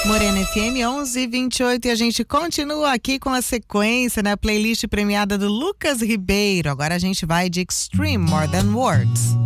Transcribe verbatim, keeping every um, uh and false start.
Morena F M onze e vinte e oito, e a gente continua aqui com a sequência, né? Playlist premiada do Lucas Ribeiro. Agora a gente vai de Extreme More Than Words.